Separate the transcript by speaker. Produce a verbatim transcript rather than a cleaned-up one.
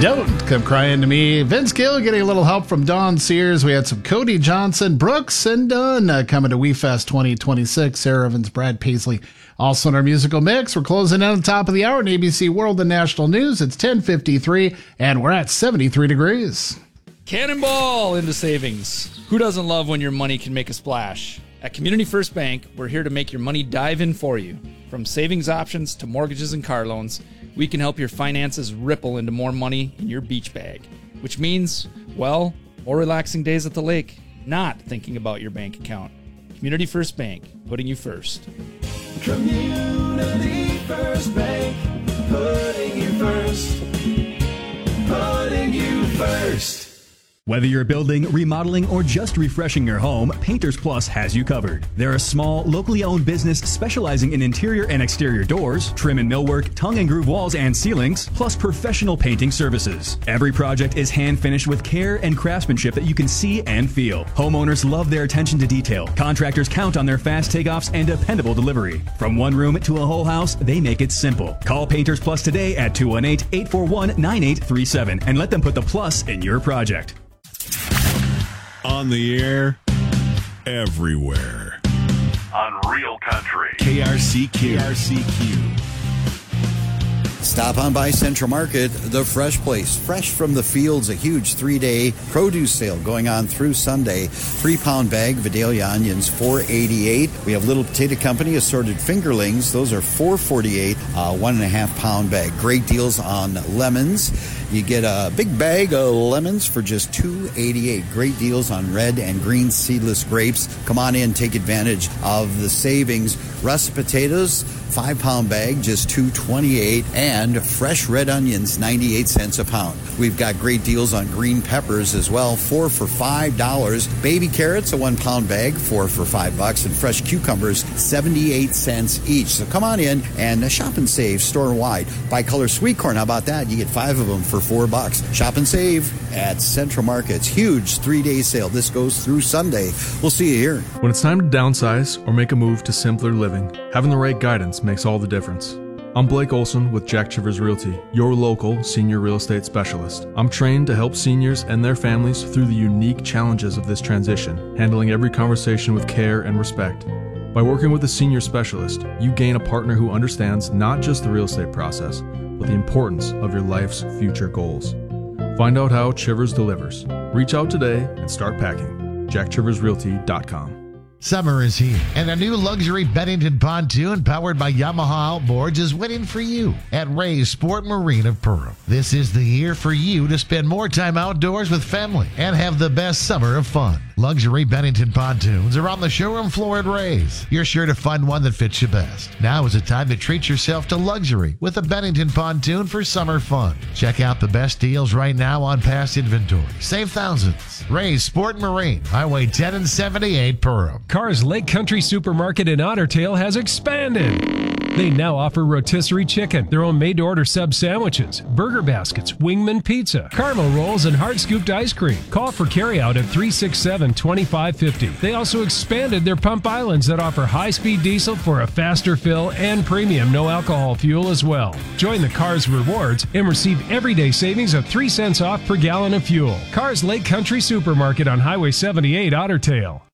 Speaker 1: Don't Come Crying to Me. Vince Gill getting a little help from Dawn Sears. We had some Cody Johnson, Brooks, and Dunn uh, coming to WeFest twenty twenty-six. Sarah Evans, Brad Paisley. Also in our musical mix, we're closing in on the top of the hour in A B C World and National News. It's ten fifty-three, and we're at seventy-three degrees.
Speaker 2: Cannonball into savings. Who doesn't love when your money can make a splash? At Community First Bank, we're here to make your money dive in for you. From savings options to mortgages and car loans, we can help your finances ripple into more money in your beach bag. Which means, well, more relaxing days at the lake, not thinking about your bank account. Community First Bank, putting you first.
Speaker 3: Community First Bank, putting you first. Putting you first.
Speaker 4: Whether you're building, remodeling, or just refreshing your home, Painters Plus has you covered. They're a small, locally owned business specializing in interior and exterior doors, trim and millwork, tongue and groove walls and ceilings, plus professional painting services. Every project is hand finished with care and craftsmanship that you can see and feel. Homeowners love their attention to detail. Contractors count on their fast takeoffs and dependable delivery. From one room to a whole house, they make it simple. Call Painters Plus today at two one eight, eight four one, nine eight three seven and let them put the plus in your project.
Speaker 5: On the air, everywhere.
Speaker 6: On Real Country.
Speaker 5: K R C Q. K R C Q.
Speaker 7: Stop on by Central Market, the Fresh Place. Fresh from the fields, a huge three-day produce sale going on through Sunday. Three-pound bag Vidalia onions, four eighty-eight. We have Little Potato Company assorted fingerlings. Those are four forty-eight. Uh, one and a half pound bag. Great deals on lemons. You get a big bag of lemons for just two eighty-eight. Great deals on red and green seedless grapes. Come on in, take advantage of the savings. Russet potatoes, five-pound bag, just two twenty-eight, and fresh red onions, ninety-eight cents a pound. We've got great deals on green peppers as well, four for five dollars. Baby carrots, a one-pound bag, four for five bucks, and fresh cucumbers, seventy-eight cents each. So come on in and shop and save store-wide. Bicolor sweet corn, how about that? You get five of them for four bucks. Shop and save at Central Market's huge three-day sale. This goes through Sunday. We'll see you here.
Speaker 8: When it's time to downsize or make a move to simpler living, having the right guidance makes all the difference. I'm Blake Olson with Jack Chivers Realty, your local senior real estate specialist. I'm trained to help seniors and their families through the unique challenges of this transition, handling every conversation with care and respect. By working with a senior specialist, you gain a partner who understands not just the real estate process, but the importance of your life's future goals. Find out how Chivers delivers. Reach out today and start packing. jack chivers realty dot com.
Speaker 9: Summer is here, and a new luxury Bennington pontoon powered by Yamaha Outboards is waiting for you at Ray's Sport Marine of Pearl. This is the year for you to spend more time outdoors with family and have the best summer of fun. Luxury Bennington pontoons are on the showroom floor at Ray's. You're sure to find one that fits you best. Now is the time to treat yourself to luxury with a Bennington pontoon for summer fun. Check out the best deals right now on past inventory. Save thousands. Ray's Sport Marine, Highway ten and seventy-eight, Pearl.
Speaker 10: Carr's Lake Country Supermarket in Otter Tail has expanded. They now offer rotisserie chicken, their own made-to-order sub sandwiches, burger baskets, Wingman pizza, caramel rolls, and hard-scooped ice cream. Call for carryout at three six seven, two five five zero. They also expanded their pump islands that offer high-speed diesel for a faster fill and premium no-alcohol fuel as well. Join the Carr's Rewards and receive everyday savings of three cents off per gallon of fuel. Carr's Lake Country Supermarket on Highway seventy-eight, Otter Tail.